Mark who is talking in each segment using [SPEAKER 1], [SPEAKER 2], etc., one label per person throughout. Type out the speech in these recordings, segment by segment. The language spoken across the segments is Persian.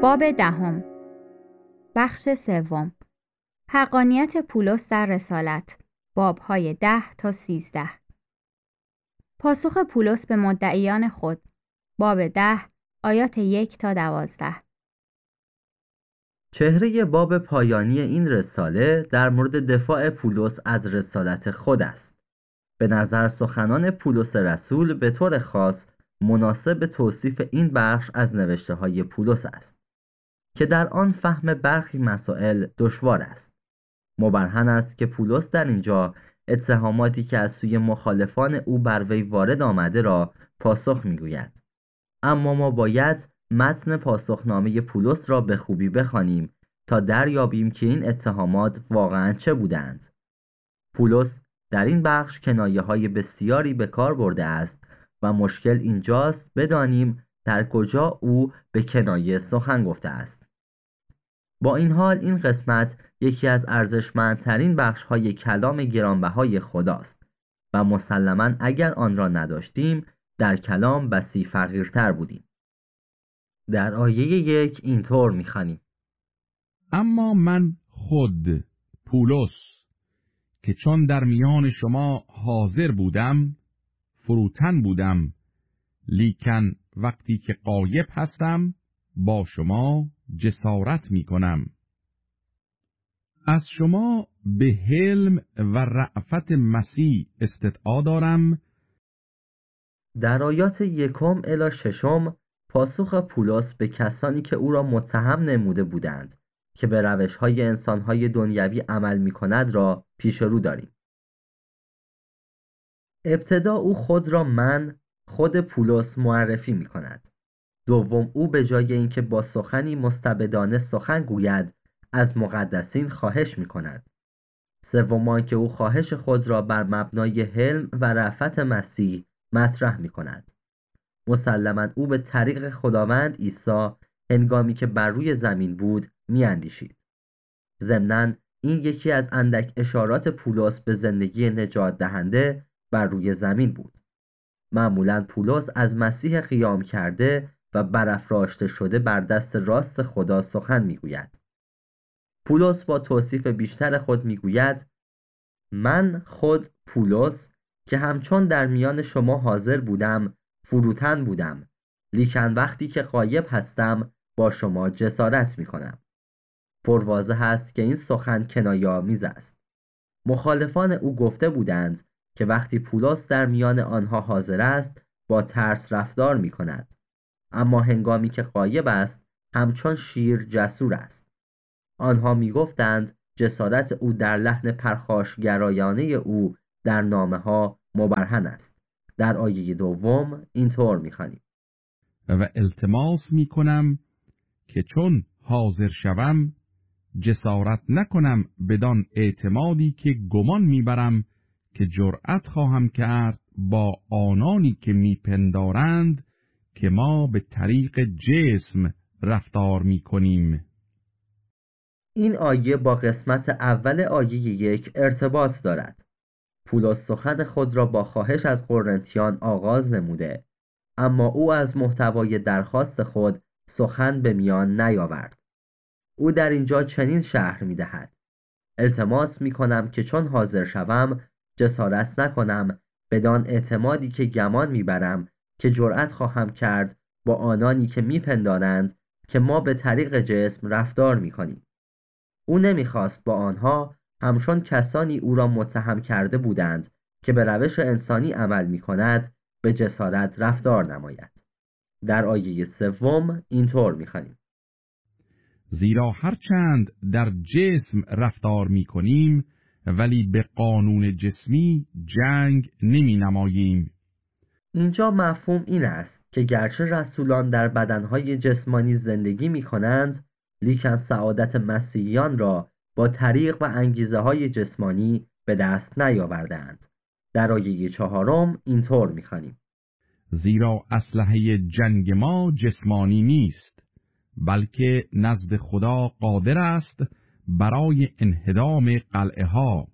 [SPEAKER 1] باب دهم. بخش سوم. حقانیت پولس در رسالت. بابهای 10 تا 13. پاسخ پولس به مدعیان خود. باب 10 آیات 1 تا 12.
[SPEAKER 2] چهره باب پایانی این رساله در مورد دفاع پولس از رسالت خود است. به نظر سخنان پولس رسول به طور خاص مناسب توصیف این بخش از نوشته های پولس است که در آن فهم برخی مسائل دشوار است. مبرهن است که پولس در اینجا اتهاماتی که از سوی مخالفان او بر وی وارد آمده را پاسخ میگوید. اما ما باید متن پاسخنامه پولس را به خوبی بخوانیم تا دریابیم که این اتهامات واقعاً چه بودند. پولس در این بخش کنایه‌های بسیاری به کار برده است و مشکل اینجاست بدانیم در کجا او به کنایه سخن گفته است. با این حال این قسمت یکی از ارزشمندترین بخش‌های کلام گرانبهای خداست و مسلماً اگر آن را نداشتیم در کلام بسی فقیرتر بودیم. در آیه 1 اینطور می‌خوانیم:
[SPEAKER 3] اما من خود پولس که چون در میان شما حاضر بودم فروتن بودم، لیکن وقتی که غایب هستم با شما جسارت می کنم. از شما به حلم و رأفت مسیح استدعا دارم.
[SPEAKER 2] در آیات 1 الی 6 پاسخ پولس به کسانی که او را متهم نموده بودند که به روش‌های انسان‌های دنیوی عمل می‌کند را پیش رو داریم. ابتدا او خود را خود پولس معرفی می‌کند. دوم او به جای اینکه با سخنی مستبدانه سخن گوید از مقدسین خواهش می‌کند. سوم آنکه او خواهش خود را بر مبنای حلم و رأفت مسیح مطرح می‌کند. مسلماً او به طریق خداوند عیسی هنگامی که بر روی زمین بود می‌اندیشید. ضمناً این یکی از اندک اشارات پولس به زندگی نجات دهنده بر روی زمین بود. معمولاً پولس از مسیح قیام کرده و برافراشته شده بر دست راست خدا سخن می‌گوید. پولس با توصیف بیشتر خود می‌گوید: من خود پولس که همچون در میان شما حاضر بودم فروتن بودم، لیکن وقتی که غایب هستم با شما جسارت می‌کنم. پرواضح است که این سخن کنایه‌آمیز است. مخالفان او گفته بودند که وقتی پولس در میان آنها حاضر است با ترس رفتار می‌کند، اما هنگامی که غایب است همچون شیر جسور است. آنها می‌گفتند جسارت او در لحن پرخاشگرایانه او در نامه‌ها مبرهن است. در آیه 2 اینطور می‌خوانیم:
[SPEAKER 3] و التماس می کنم که چون حاضر شوم جسارت نکنم بدان اعتمادی که گمان میبرم که جرأت خواهم کرد با آنانی که میپندارند که ما به طریق جسم رفتار میکنیم.
[SPEAKER 2] این آیه با قسمت اول آیه 1 ارتباط دارد. پولس سخن خود را با خواهش از قرنتیان آغاز نموده، اما او از محتوای درخواست خود سخن به میان نیاورد. او در اینجا چنین شرح می دهد: التماس می کنم که چون حاضر شوم جسارت نکنم بدان اعتمادی که گمان می برم که جرأت خواهم کرد با آنانی که می پندارند که ما به طریق جسم رفتار می کنیم. او نمی خواست با آنها همچون کسانی او را متهم کرده بودند که به روش انسانی عمل می کند به جسارت رفتار نماید. در آیه 3 اینطور می خوانیم:
[SPEAKER 3] زیرا هرچند در جسم رفتار می کنیم ولی به قانون جسمی جنگ نمی نماییم.
[SPEAKER 2] اینجا مفهوم این است که گرچه رسولان در بدنهای جسمانی زندگی می کنند، لیکن سعادت مسیحیان را با طریق و انگیزه های جسمانی به دست نیاوردند. در آیه 4 اینطور می خوانیم:
[SPEAKER 3] زیرا اسلحه جنگ ما جسمانی نیست، بلکه نزد خدا قادر است برای انهدام قلعه ها.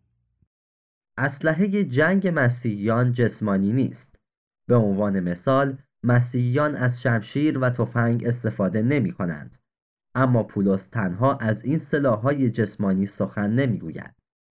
[SPEAKER 2] اسلحه جنگ مسیحیان جسمانی نیست. به عنوان مثال مسیحیان از شمشیر و تفنگ استفاده نمی کنند، اما پولس تنها از این سلاح‌های جسمانی سخن نمیگوید.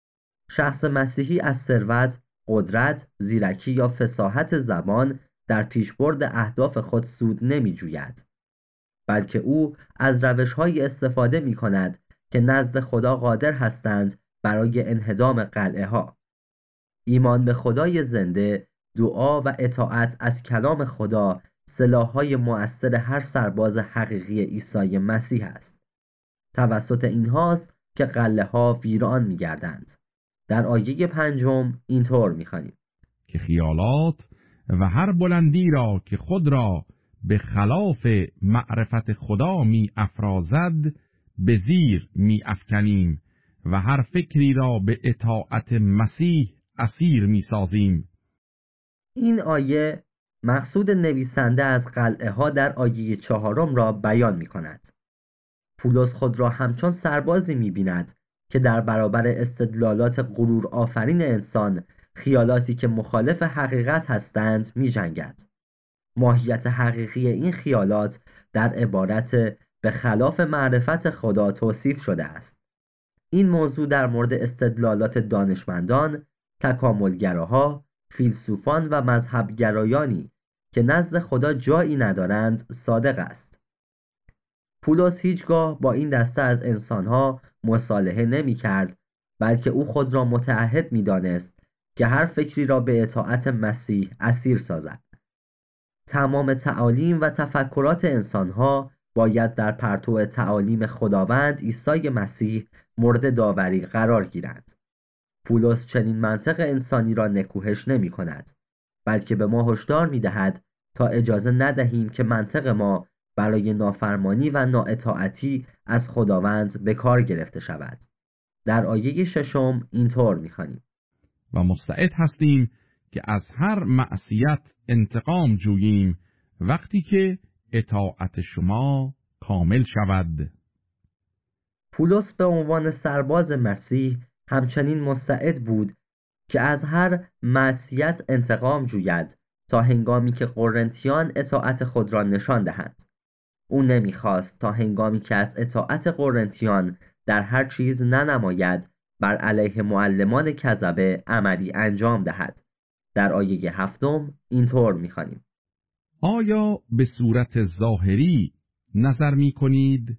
[SPEAKER 2] شخص مسیحی از ثروت، قدرت، زیرکی یا فصاحت زبان در پیشبرد اهداف خود سود نمی‌جوید، بلکه او از روش‌هایی استفاده می‌کند که نزد خدا قادر هستند برای انهدام قلعه‌ها. ایمان به خدای زنده، دعا و اطاعت از کلام خدا سلاح‌های مؤثر هر سرباز حقیقی عیسی مسیح است. توسط اینهاست که قلعه‌ها ویران می‌گردند. در آیه 5 اینطور می‌خوانیم
[SPEAKER 3] که خیالات و هر بلندی را که خود را به خلاف معرفت خدا می افرازد به زیر می افکنیم و هر فکری را به اطاعت مسیح اسیر می سازیم.
[SPEAKER 2] این آیه مقصود نویسنده از قلعه‌ها در آیه 4 را بیان می‌کند. پولس خود را همچون سربازی می‌بیند که در برابر استدلالات غرور آفرین انسان، خیالاتی که مخالف حقیقت هستند می‌جنگد. ماهیت حقیقی این خیالات در عبارت به خلاف معرفت خدا توصیف شده است. این موضوع در مورد استدلالات دانشمندان، تکاملگراها، فیلسوفان و مذهبگرایانی که نزد خدا جایی ندارند صادق است. پولس هیچگاه با این دسته از انسانها مصالحه نمی کرد، بلکه او خود را متعهد می دانست که هر فکری را به اطاعت مسیح اسیر سازد. تمام تعالیم و تفکرات انسانها باید در پرتو تعالیم خداوند عیسی مسیح مورد داوری قرار گیرند. پولس چنین منطق انسانی را نکوهش نمی کند، بلکه به ما هشدار می دهد تا اجازه ندهیم که منطق ما برای نافرمانی و نااطاعتی از خداوند به کار گرفته شود. در آیه 6 اینطور می خوانیم
[SPEAKER 3] و مستعد هستیم که از هر معصیت انتقام جوییم وقتی که اطاعت شما کامل شود.
[SPEAKER 2] پولس به عنوان سرباز مسیح همچنین مستعد بود که از هر معصیت انتقام جوید تا هنگامی که قرنتیان اطاعت خود را نشان دهند. او نمیخواست تا هنگامی که از اطاعت قرنتیان در هر چیز ننماید بر علیه معلمان کذبه عملی انجام دهد. در آیه 7 اینطور میخوانیم
[SPEAKER 3] آیا به صورت ظاهری نظر می کنید؟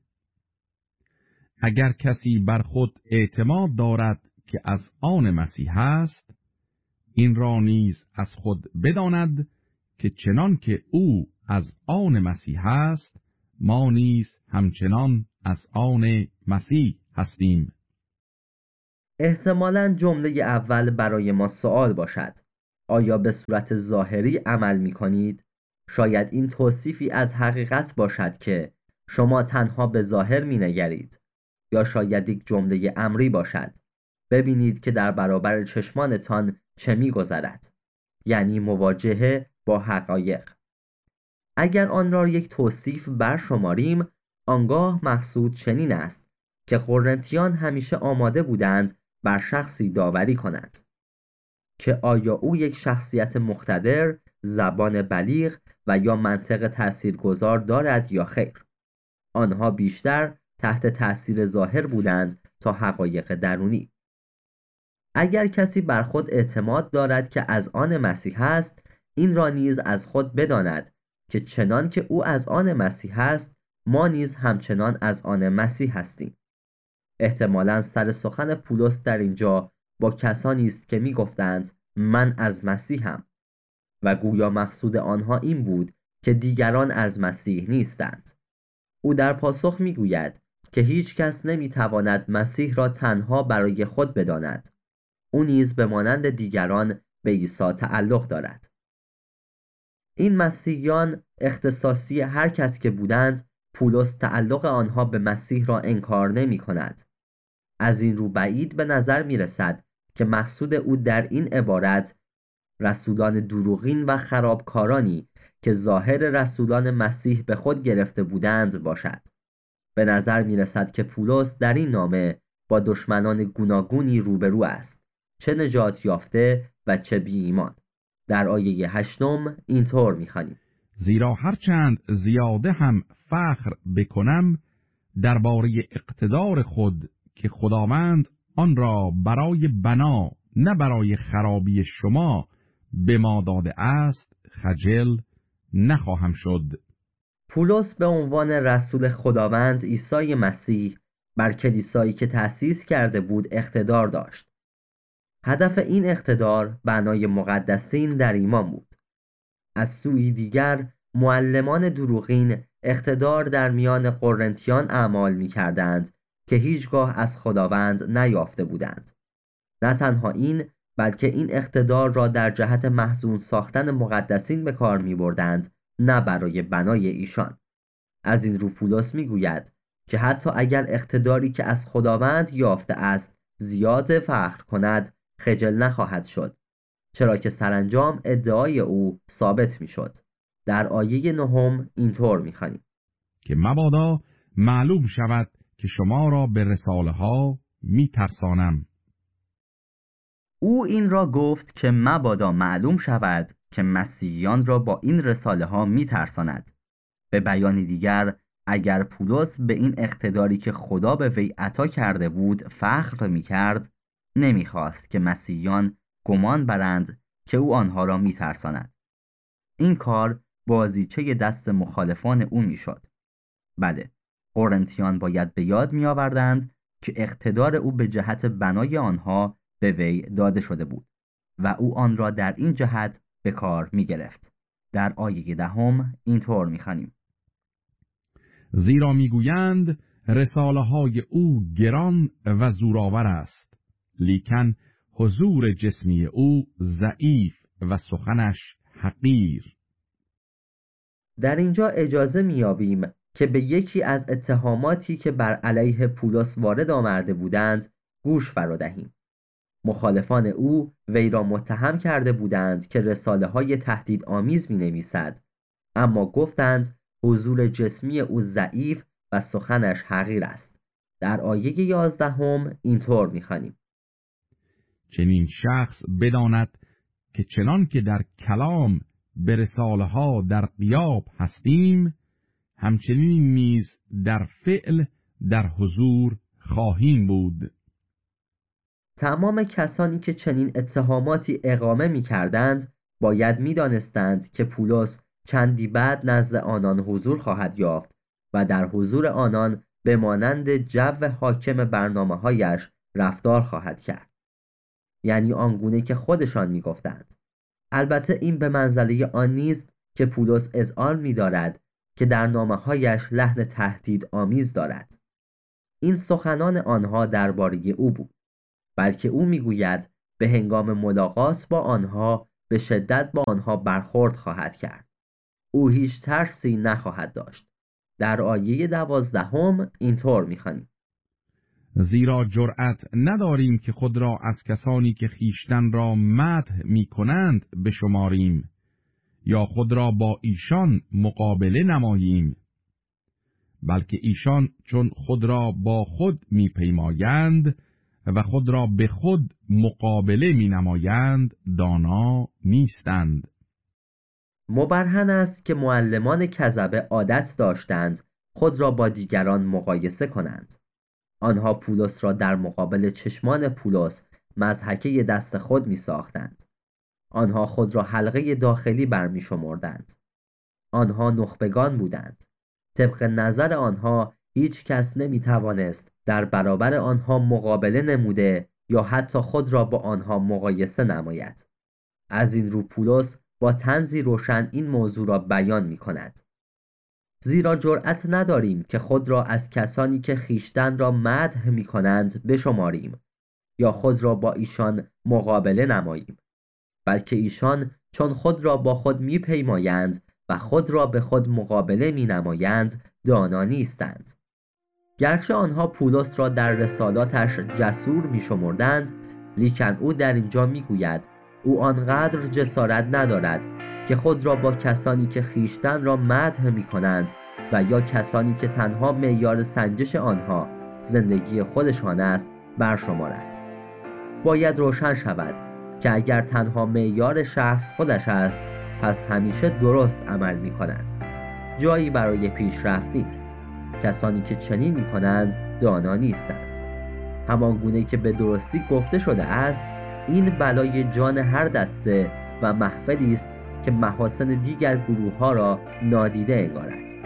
[SPEAKER 3] اگر کسی بر خود اعتماد دارد که از آن مسیح است، این را نیز از خود بداند که چنان که او از آن مسیح است، ما نیز همچنان از آن مسیح هستیم.
[SPEAKER 2] احتمالاً جمله اول برای ما سوال باشد: آیا به صورت ظاهری عمل می کنید؟ شاید این توصیفی از حقیقت باشد که شما تنها به ظاهر می نگرید، یا شاید یک جمله امری باشد: ببینید که در برابر چشمانتان چه می گذرد، یعنی مواجهه با حقایق. اگر آن را یک توصیف برشماریم، آنگاه مقصود چنین است که قرنتیان همیشه آماده بودند بر شخصی داوری کنند که آیا او یک شخصیت مقتدر، زبان بلیغ و یا منطق تاثیرگذار دارد یا خیر. آنها بیشتر تحت تأثیر ظاهر بودند تا حقایق درونی. اگر کسی بر خود اعتماد دارد که از آن مسیح است، این را نیز از خود بداند که چنان که او از آن مسیح است، ما نیز همچنان از آن مسیح هستیم. احتمالاً سر سخن پولس در اینجا با کسانی است که می گفتند من از مسیحم، و گویا مقصود آنها این بود که دیگران از مسیح نیستند. او در پاسخ می گوید که هیچ کس نمی تواند مسیح را تنها برای خود بداند. او نیز به مانند دیگران به عیسی تعلق دارد. این مسیحیان اختصاصی هر کس که بودند، پولس تعلق آنها به مسیح را انکار نمی کند. از این رو بعید به نظر می رسد که مقصود او در این عبارت رسولان دروغین و خرابکارانی که ظاهر رسولان مسیح به خود گرفته بودند باشد. به نظر می رسد که پولس در این نامه با دشمنان گوناگونی روبرو است، چه نجات یافته و چه بی ایمان. در آیه 8 اینطور می خوانیم:
[SPEAKER 3] زیرا هرچند زیاده هم فخر بکنم درباره اقتدار خود که خداوند آن را برای بنا نه برای خرابی شما به ما داده است خجل نخواهم شد.
[SPEAKER 2] پولس به عنوان رسول خداوند عیسی مسیح بر کلیسایی که تأسیس کرده بود اقتدار داشت. هدف این اقتدار بنای مقدسین در ایمان بود. از سوی دیگر معلمان دروغین اقتدار در میان قرنتیان اعمال می کردند که هیچگاه از خداوند نیافته بودند. نه تنها این، بلکه این اقتدار را در جهت محزون ساختن مقدسین به کار می بردند، نه برای بنای ایشان. از این رو پولس می گوید که حتی اگر اقتداری که از خداوند یافته است زیاد فخر کند خجل نخواهد شد، چرا که سرانجام ادعای او ثابت می شد. در آیه 9 اینطور می خوانیم
[SPEAKER 3] که مبادا معلوم شود که شما را به رساله ها می ترسانم.
[SPEAKER 4] او این را گفت که مبادا معلوم شود که مسیحیان را با این رساله ها می ترساند. به بیان دیگر، اگر پولس به این اقتداری که خدا به وی عطا کرده بود فخر می کرد، نمی خواست که مسیحیان گمان برند که او آنها را می ترساند. این کار بازیچه دست مخالفان او می شد. بله، قرنتیان باید به یاد می آوردند که اقتدار او به جهت بنای آنها به وی داده شده بود و او آن را در این جهت به کار می گرفت. در آیه 10 اینطور می خوانیم:
[SPEAKER 3] زیرا میگویند رساله های او گران و زورآور است، لیکن حضور جسمی او ضعیف و سخنش حقیر.
[SPEAKER 2] در اینجا اجازه می‌یابیم که به یکی از اتهاماتی که بر علیه پولس وارد آورده بودند گوش فرا دهیم. مخالفان او وی را متهم کرده بودند که رساله های تهدید آمیز می نویسد، اما گفتند حضور جسمی او ضعیف و سخنش حقیر است. در آیه 11 اینطور می خوانیم:
[SPEAKER 3] چنین شخص بداند که چنان که در کلام به رساله ها در غیاب هستیم، همچنین نیز در فعل در حضور خواهیم بود.
[SPEAKER 2] تمام کسانی که چنین اتهاماتی اقامه می کردند باید می دانستند که پولس چندی بعد نزد آنان حضور خواهد یافت و در حضور آنان به مانند جو حاکم برنامه‌هایش رفتار خواهد کرد، یعنی آنگونه که خودشان می گفتند. البته این به منزله آن نیست که پولس اذعان می دارد که در نامه‌هایش لحن تهدید آمیز دارد. این سخنان آنها درباره او بود، بلکه او میگوید به هنگام ملاقات با آنها به شدت با آنها برخورد خواهد کرد. او هیچ ترسی نخواهد داشت. در آیه 12 اینطور می‌خوانیم:
[SPEAKER 3] زیرا جرأت نداریم که خود را از کسانی که خیشتن را مدح می‌کنند بشماریم یا خود را با ایشان مقابله نماییم، بلکه ایشان چون خود را با خود می‌پیمایند و خود را به خود مقابله می‌نمایند دانا نیستند.
[SPEAKER 2] مبرهن است که معلمان کذبه عادت داشتند خود را با دیگران مقایسه کنند. آنها پولس را در مقابل چشمان پولس مضحکه دست خود می ساختند. آنها خود را حلقه داخلی برمی شمردند. آنها نخبگان بودند. طبق نظر آنها هیچ کس نمی توانست در برابر آنها مقابله نموده یا حتی خود را با آنها مقایسه نماید. از این رو پولس با طنزی روشن این موضوع را بیان می کند: زیرا جرأت نداریم که خود را از کسانی که خیشتن را مدح می کنند بشماریم یا خود را با ایشان مقابله نماییم، بلکه ایشان چون خود را با خود می پیمایند و خود را به خود مقابله می نمایند دانا نیستند. گرچه آنها پولس را در رسالاتش جسور می شمردند، لیکن او در اینجا می گوید او آنقدر جسارت ندارد که خود را با کسانی که خیشتن را مدح می کنند و یا کسانی که تنها معیار سنجش آنها زندگی خودشان است برشمارد. باید روشن شود که اگر تنها معیار شخص خودش است، پس همیشه درست عمل می کند. جایی برای پیشرفت نیست. کسانی که چنین می‌کنند دانا نیستند. همان گونه که به درستی گفته شده است، این بلای جان هر دسته و محفلی است که محاسن دیگر گروه‌ها را نادیده انگارد.